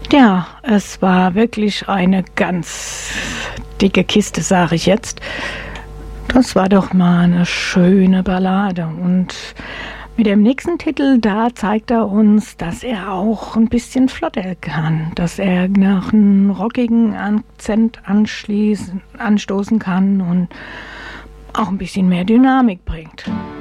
Ja, es war wirklich eine ganz dicke Kiste, sage ich jetzt. Das war doch mal eine schöne Ballade. Und mit dem nächsten Titel, da zeigt er uns, dass er auch ein bisschen flotter kann, dass er nach einem rockigen Akzent anstoßen kann und auch ein bisschen mehr Dynamik bringt.